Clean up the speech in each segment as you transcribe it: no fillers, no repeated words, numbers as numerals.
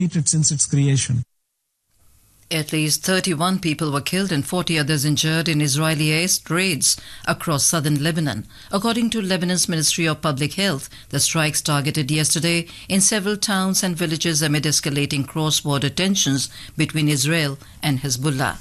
since its creation. At least 31 people were killed and 40 others injured in Israeli air raids across southern Lebanon. According to Lebanon's Ministry of Public Health, the strikes targeted yesterday in several towns and villages amid escalating cross-border tensions between Israel and Hezbollah.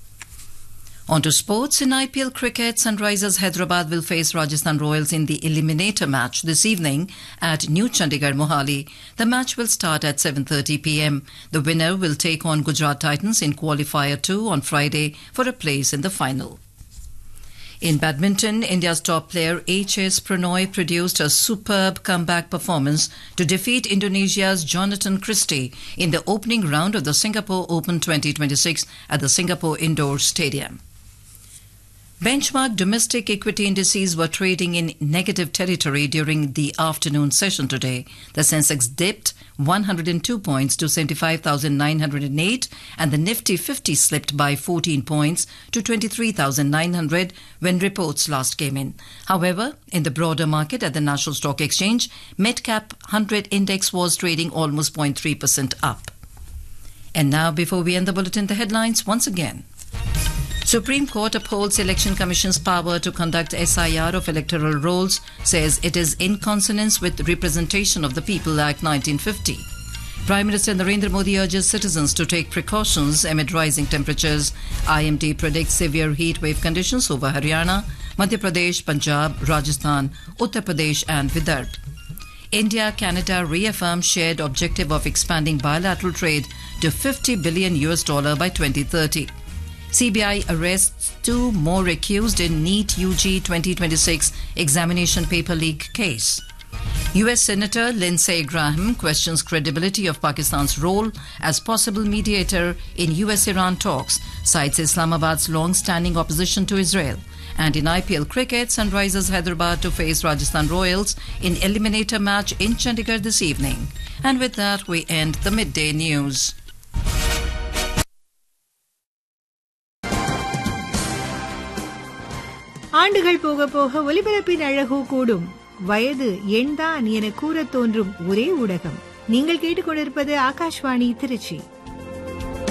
On to sports. In IPL cricket, Sunrisers Hyderabad will face Rajasthan Royals in the eliminator match this evening at New Chandigarh, Mohali. The match will start at 7:30 p.m. The winner will take on Gujarat Titans in Qualifier 2 on Friday for a place in the final. In badminton, India's top player H.S. Pranoy produced a superb comeback performance to defeat Indonesia's Jonathan Christie in the opening round of the Singapore Open 2026 at the Singapore Indoor Stadium. Benchmark domestic equity indices were trading in negative territory during the afternoon session today. The Sensex dipped 102 points to 75,908 and the Nifty 50 slipped by 14 points to 23,900 when reports last came in. However, in the broader market at the National Stock Exchange, Medcap 100 index was trading almost 0.3% up. And now, before we end the bulletin, the headlines once again. Supreme Court upholds Election Commission's power to conduct SIR of electoral rolls, says it is in consonance with Representation of the People Act 1950. Prime Minister Narendra Modi urges citizens to take precautions amid rising temperatures. IMD predicts severe heat wave conditions over Haryana, Madhya Pradesh, Punjab, Rajasthan, Uttar Pradesh and Vidarbha. India-Canada reaffirmed shared objective of expanding bilateral trade to $50 billion by 2030. CBI arrests 2 more accused in NEET UG 2026 examination paper leak case. US Senator Lindsey Graham questions credibility of Pakistan's role as possible mediator in US-Iran talks, cites Islamabad's long-standing opposition to Israel. And in IPL cricket, Sunrisers Hyderabad to face Rajasthan Royals in eliminator match in Chandigarh this evening. And with that, we end the midday news. ஆண்டுகள் போக போக ஒலிபரப்பின் அழகு கூடும். வயது எண்தான் என கூறத் தோன்றும் ஒரே ஊடகம். நீங்கள் கேட்டுக்கொண்டிருப்பது ஆகாஷ்வாணி திருச்சி.